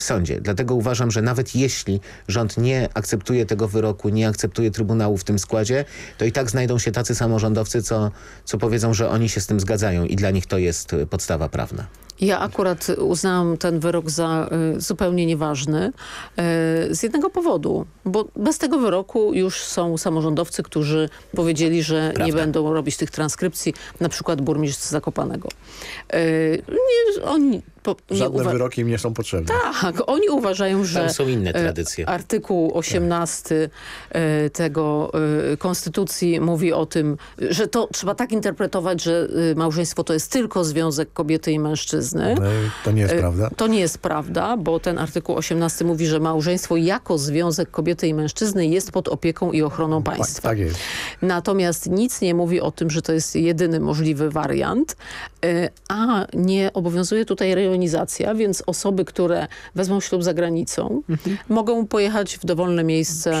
w sądzie. Dlatego uważam, że nawet jeśli rząd nie akceptuje tego wyroku, nie akceptuje Trybunału w tym składzie, to i tak znajdą się tacy samorządowcy, co powiedzą, że oni się z tym zgadzają i dla nich to jest podstawa prawna. Ja akurat uznałam ten wyrok za zupełnie nieważny z jednego powodu, bo bez tego wyroku już są samorządowcy, którzy powiedzieli, że nie będą robić tych transkrypcji, na przykład burmistrz Zakopanego. Żadne wyroki im nie są potrzebne. Tak, oni uważają, że tam są inne tradycje. Artykuł 18 tego Konstytucji mówi o tym, że to trzeba tak interpretować, że małżeństwo to jest tylko związek kobiety i mężczyzny. No, to nie jest prawda. To nie jest prawda, bo ten artykuł 18 mówi, że małżeństwo jako związek kobiety i mężczyzny jest pod opieką i ochroną państwa. Tak jest. Natomiast nic nie mówi o tym, że to jest jedyny możliwy wariant, a nie obowiązuje tutaj rejonizacja, więc osoby, które wezmą ślub za granicą, mogą pojechać w dowolne miejsce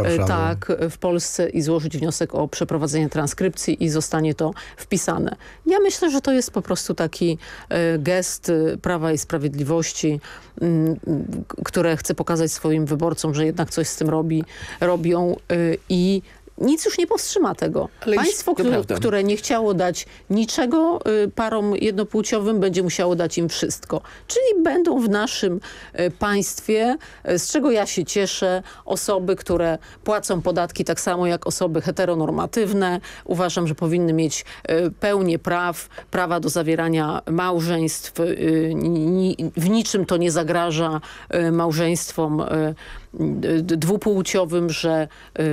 w Polsce i złożyć wniosek o przeprowadzenie transkrypcji i zostanie to wpisane. Ja myślę, że to jest po prostu taki gest Prawa i Sprawiedliwości, które chce pokazać swoim wyborcom, że jednak coś z tym robią i nic już nie powstrzyma tego. Ale Państwo, które nie chciało dać niczego parom jednopłciowym, będzie musiało dać im wszystko. Czyli będą w naszym państwie, z czego ja się cieszę, osoby, które płacą podatki tak samo jak osoby heteronormatywne. Uważam, że powinny mieć pełnię prawa do zawierania małżeństw. W niczym to nie zagraża małżeństwom dwupłciowym, że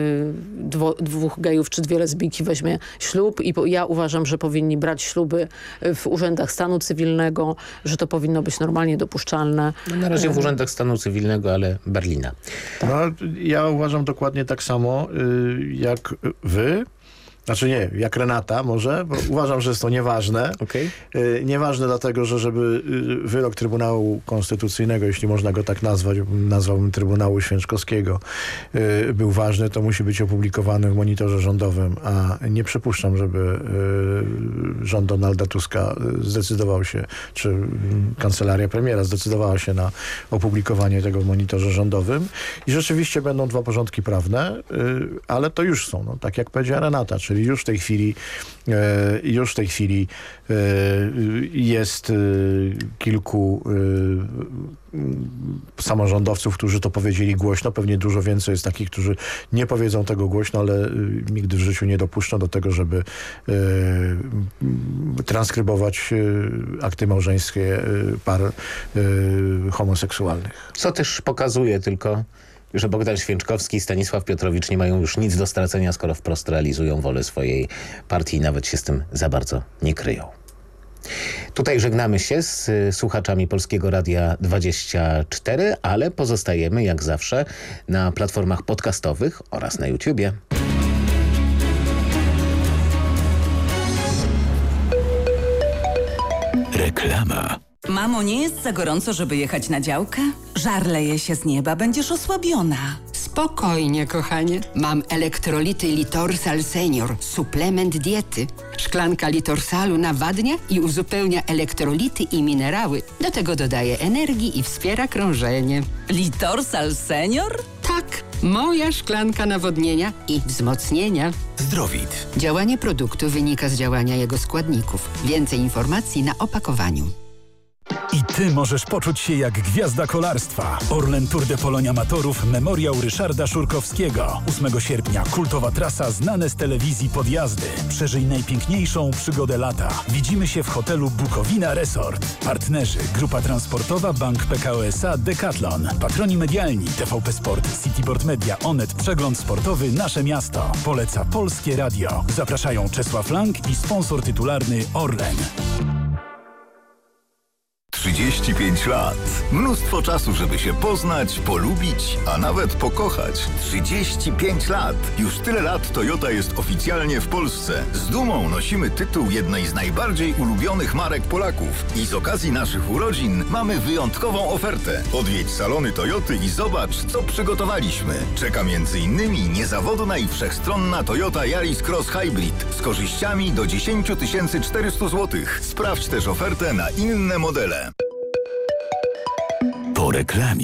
dwóch gejów czy dwie lesbijki weźmie ślub i ja uważam, że powinni brać śluby w urzędach stanu cywilnego, że to powinno być normalnie dopuszczalne. No na razie w urzędach stanu cywilnego, ale Berlina. Tak. No, ja uważam dokładnie tak samo jak wy. Znaczy nie, jak Renata może, bo uważam, że jest to nieważne. Okay. Nieważne dlatego, że żeby wyrok Trybunału Konstytucyjnego, jeśli można go tak nazwać, nazwałbym Trybunału Święczkowskiego, był ważny, to musi być opublikowany w monitorze rządowym, a nie przypuszczam, żeby rząd Donalda Tuska zdecydował się, czy kancelaria premiera zdecydowała się na opublikowanie tego w monitorze rządowym. I rzeczywiście będą dwa porządki prawne, ale to już są, no, tak jak powiedziała Renata, czyli już w tej chwili jest kilku samorządowców, którzy to powiedzieli głośno. Pewnie dużo więcej jest takich, którzy nie powiedzą tego głośno, ale nigdy w życiu nie dopuszczą do tego, żeby transkrybować akty małżeńskie par homoseksualnych. Co też pokazuje tylko, że Bogdan Święczkowski i Stanisław Piotrowicz nie mają już nic do stracenia, skoro wprost realizują wolę swojej partii i nawet się z tym za bardzo nie kryją. Tutaj żegnamy się z słuchaczami Polskiego Radia 24, ale pozostajemy jak zawsze na platformach podcastowych oraz na YouTubie. Reklama. Mamo, nie jest za gorąco, żeby jechać na działkę? Żar leje się z nieba, będziesz osłabiona. Spokojnie, kochanie. Mam elektrolity Litorsal Senior, suplement diety. Szklanka Litorsalu nawadnia i uzupełnia elektrolity i minerały. Do tego dodaje energii i wspiera krążenie. Litorsal Senior? Tak, moja szklanka nawodnienia i wzmocnienia. Zdrowit. Działanie produktu wynika z działania jego składników. Więcej informacji na opakowaniu. I ty możesz poczuć się jak gwiazda kolarstwa. Orlen Tour de Polonia Amatorów Memoriał Ryszarda Szurkowskiego. 8 sierpnia kultowa trasa znane z telewizji podjazdy. Przeżyj najpiękniejszą przygodę lata. Widzimy się w hotelu Bukowina Resort. Partnerzy: Grupa Transportowa, Bank Pekao SA, Decathlon. Patroni medialni: TVP Sport, Cityboard Media, Onet, Przegląd Sportowy, Nasze Miasto. Poleca Polskie Radio. Zapraszają Czesław Lang i sponsor tytularny Orlen. 35 lat. Mnóstwo czasu, żeby się poznać, polubić, a nawet pokochać. 35 lat. Już tyle lat Toyota jest oficjalnie w Polsce. Z dumą nosimy tytuł jednej z najbardziej ulubionych marek Polaków. I z okazji naszych urodzin mamy wyjątkową ofertę. Odwiedź salony Toyoty i zobacz, co przygotowaliśmy. Czeka m.in. niezawodna i wszechstronna Toyota Yaris Cross Hybrid z korzyściami do 10 400 zł. Sprawdź też ofertę na inne modele. Po reklamie.